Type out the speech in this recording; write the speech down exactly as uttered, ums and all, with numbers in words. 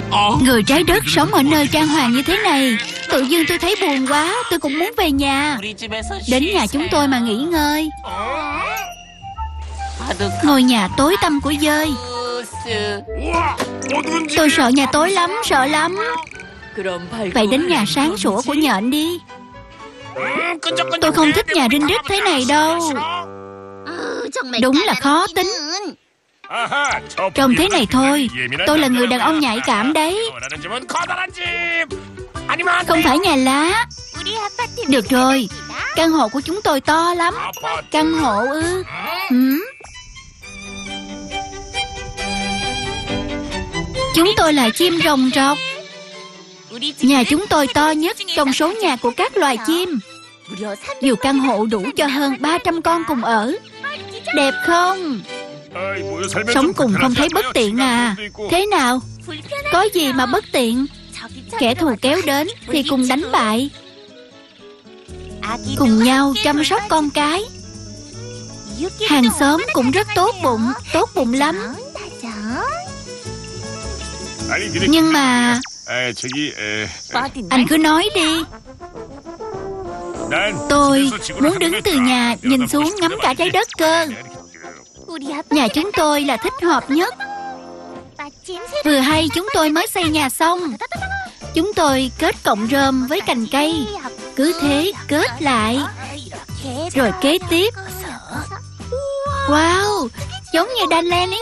Người trái đất sống ở nơi trang hoàng như thế này, tự dưng tôi thấy buồn quá. Tôi cũng muốn về nhà. Đến nhà chúng tôi mà nghỉ ngơi. Ngôi nhà tối tăm của dơi. Tôi sợ nhà tối lắm, sợ lắm. Vậy đến nhà sáng sủa của nhện đi. Tôi không thích nhà rinh rít thế này đâu. Đúng là khó tính. Trông thế này thôi, tôi là người đàn ông nhạy cảm đấy. Không phải nhà lá. Được rồi, căn hộ của chúng tôi to lắm. Căn hộ ư? Ừ. Chúng tôi là chim rồng rọc. Nhà chúng tôi to nhất trong số nhà của các loài chim. Nhiều căn hộ đủ cho hơn ba trăm con cùng ở. Đẹp không? Sống cùng không thấy bất tiện à? Thế nào? Có gì mà bất tiện? Kẻ thù kéo đến thì cùng đánh bại. Cùng nhau chăm sóc con cái. Hàng xóm cũng rất tốt bụng. Tốt bụng lắm. Nhưng mà anh cứ nói đi. Tôi muốn đứng từ nhà nhìn xuống ngắm cả trái đất cơ. Nhà chúng tôi là thích hợp nhất. Vừa hay chúng tôi mới xây nhà xong. Chúng tôi kết cọng rơm với cành cây. Cứ thế kết lại. Rồi kế tiếp. Wow, giống như đan len ấy.